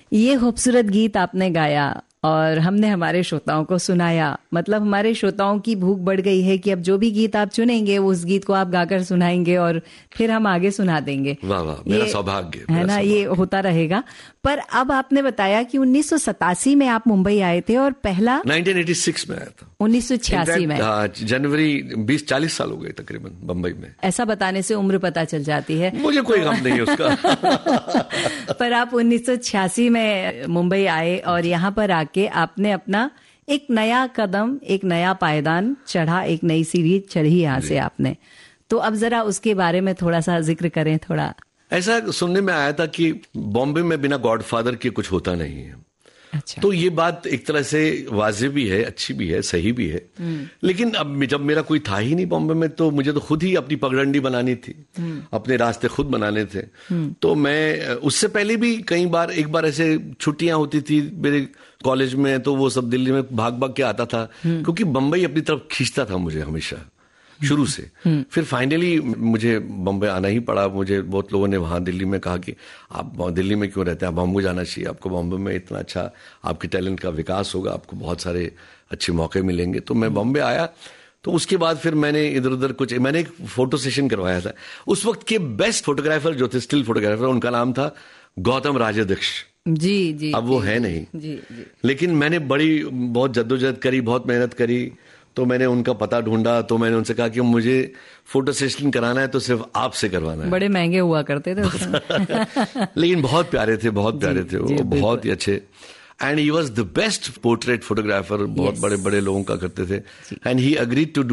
ये खूबसूरत गीत आपने गाया और हमने हमारे श्रोताओं को सुनाया, मतलब हमारे श्रोताओं की भूख बढ़ गई है कि अब जो भी गीत आप चुनेंगे उस गीत को आप गाकर सुनाएंगे और फिर हम आगे सुना देंगे। वाह वाह, मेरा सौभाग्य है ना, ये होता रहेगा। पर अब आपने बताया कि 1987 में आप मुंबई आए थे और पहला 1986 में आया था। 1986 में, जनवरी 20-40 साल हो गए तकरीबन बंबई में। ऐसा बताने से उम्र पता चल जाती है, मुझे कोई गम नहीं है उसका। पर आप 1986 में मुंबई आए और यहाँ पर आके आपने अपना एक नया कदम, एक नया पायदान चढ़ा, एक नई सीढ़ी चढ़ी यहाँ से आपने। तो अब जरा उसके बारे में थोड़ा सा जिक्र करें। थोड़ा ऐसा सुनने में आया था कि बॉम्बे में बिना गॉडफादर के कुछ होता नहीं है। अच्छा। तो ये बात एक तरह से वाजिब भी है, अच्छी भी है, सही भी है। लेकिन अब जब मेरा कोई था ही नहीं बॉम्बे में, तो मुझे तो खुद ही अपनी पगडंडी बनानी थी, अपने रास्ते खुद बनाने थे। तो मैं उससे पहले भी कई बार, एक बार ऐसे छुट्टियां होती थी मेरे कॉलेज में, तो वो सब दिल्ली में भाग भाग के आता था, क्योंकि बम्बई अपनी तरफ खींचता था मुझे हमेशा शुरू से। फिर फाइनली मुझे बम्बई आना ही पड़ा। मुझे बहुत लोगों ने वहां दिल्ली में कहा कि आप दिल्ली में क्यों रहते हैं, आप बॉम्बे जाना चाहिए, आपको बॉम्बे में इतना अच्छा आपके टैलेंट का विकास होगा, आपको बहुत सारे अच्छे मौके मिलेंगे। तो मैं बॉम्बे आया, तो उसके बाद फिर मैंने इधर उधर मैंने एक फोटो सेशन करवाया था। उस वक्त के बेस्ट फोटोग्राफर जो थे, स्टिल फोटोग्राफर, उनका नाम था गौतम राजाध्यक्ष जी। अब वो है नहीं जी। लेकिन मैंने बहुत जद्दोजहद करी, बहुत मेहनत करी, तो मैंने उनका पता ढूंढा। तो मैंने उनसे कहा कि मुझे फोटो सेशन कराना है तो सिर्फ आपसे करवाना है। बड़े महंगे हुआ करते थे उस समय। लेकिन बहुत प्यारे थे, बहुत प्यारे थे वो, बहुत ही अच्छे। And he was the best portrait photographer, बहुत बड़े बड़े लोगों का करते थे। And he agreed to